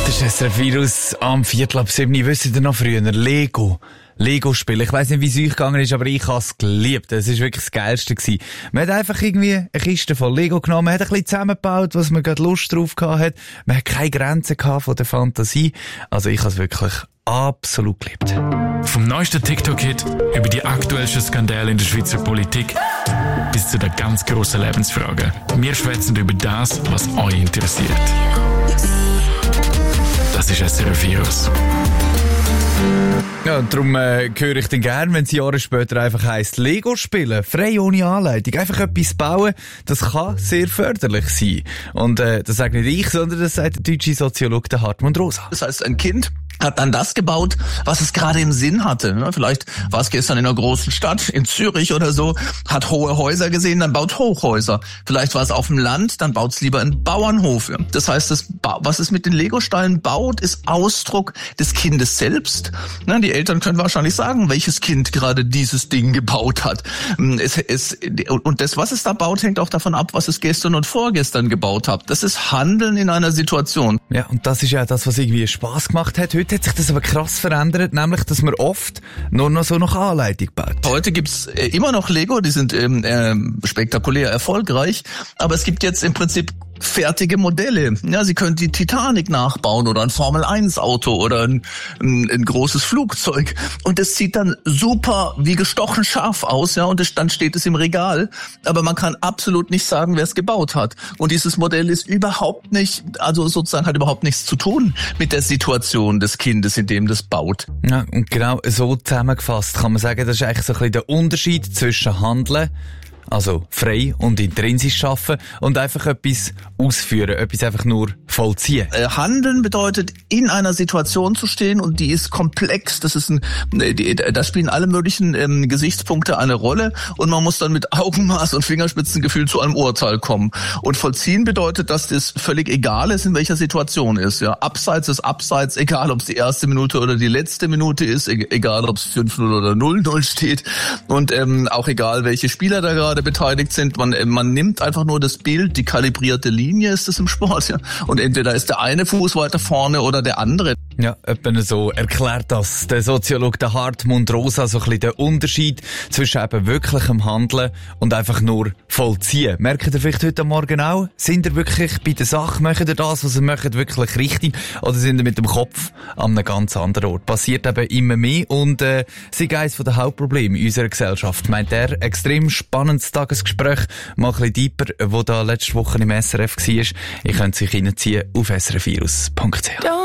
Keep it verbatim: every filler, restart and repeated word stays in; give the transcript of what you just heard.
Das ist S R F Virus am Viertel ab sieben. Wisst ihr noch früher? Lego. Lego spielen. Ich weiss nicht, wie es euch gegangen ist, aber ich habe es geliebt. Es war wirklich das Geilste gewesen. Man hat einfach irgendwie eine Kiste voll Lego genommen, man hat ein bisschen zusammengebaut, was man gerade Lust drauf gehabt hat. Man hat keine Grenzen gehabt von der Fantasie. Also ich habe es wirklich absolut geliebt. Vom neuesten TikTok-Hit über die aktuellsten Skandale in der Schweizer Politik bis zu den ganz grossen Lebensfragen. Wir schwätzen über das, was euch interessiert. Das ist S R F Virus. Ja, und darum äh, höre ich dann gern, wenn es Jahre später einfach heisst, Lego spielen, frei ohne Anleitung, einfach etwas bauen, das kann sehr förderlich sein. Und äh, das sage nicht ich, sondern das sagt der deutsche Soziologe Hartmut Rosa. Das heißt, ein Kind hat dann das gebaut, was es gerade im Sinn hatte. Vielleicht war es gestern in einer großen Stadt, in Zürich oder so, hat hohe Häuser gesehen, dann baut Hochhäuser. Vielleicht war es auf dem Land, dann baut es lieber einen Bauernhof. Das heißt, das, was es mit den Legosteinen baut, ist Ausdruck des Kindes selbst. Die Eltern können wahrscheinlich sagen, welches Kind gerade dieses Ding gebaut hat. Es, es, und das, was es da baut, hängt auch davon ab, was es gestern und vorgestern gebaut hat. Das ist Handeln in einer Situation. Ja, und das ist ja das, was irgendwie Spass gemacht hat. Heute hat sich das aber krass verändert, nämlich, dass man oft nur noch so nach Anleitung baut. Heute gibt's immer noch Lego, die sind ähm, äh, spektakulär erfolgreich, aber es gibt jetzt im Prinzip fertige Modelle. Ja, Sie können die Titanic nachbauen oder ein Formel eins Auto oder ein, ein, ein großes Flugzeug. Und das sieht dann super wie gestochen scharf aus, ja, und das, dann steht es im Regal. Aber man kann absolut nicht sagen, wer es gebaut hat. Und dieses Modell ist überhaupt nicht, also sozusagen hat überhaupt nichts zu tun mit der Situation des Kindes, in dem das baut. Ja, und genau so zusammengefasst kann man sagen, das ist eigentlich so ein bisschen der Unterschied zwischen Handeln, also frei und intrinsisch schaffen, und einfach etwas ausführen, etwas einfach nur vollziehen. Handeln bedeutet, in einer Situation zu stehen, und die ist komplex. Das ist ein, da spielen alle möglichen ähm, Gesichtspunkte eine Rolle, und man muss dann mit Augenmaß und Fingerspitzengefühl zu einem Urteil kommen. Und vollziehen bedeutet, dass es völlig egal ist, in welcher Situation ist. Ja, abseits ist abseits, egal ob es die erste Minute oder die letzte Minute ist, egal ob es fünf null oder null null steht, und ähm, auch egal, welche Spieler da gerade beteiligt sind. Man, man nimmt einfach nur das Bild, die kalibrierte Linie ist es im Sport, ja. Und entweder ist der eine Fuß weiter vorne oder der andere. Ja, etwa so erklärt das der Soziologe der Hartmut Rosa, so ein bisschen der Unterschied zwischen eben wirklichem Handeln und einfach nur vollziehen. Merkt ihr vielleicht heute Morgen auch? Sind ihr wirklich bei der Sache? Macht ihr das, was ihr macht, wirklich richtig? Oder sind ihr mit dem Kopf an einem ganz anderen Ort? Passiert eben immer mehr, und äh, sind eines der Hauptprobleme in unserer Gesellschaft. Meint er, extrem spannendes Tagesgespräch, mal ein bisschen deeper, wo da letzte Woche im S R F war. Ihr könnt sich reinziehen auf s r f virus punkt c h.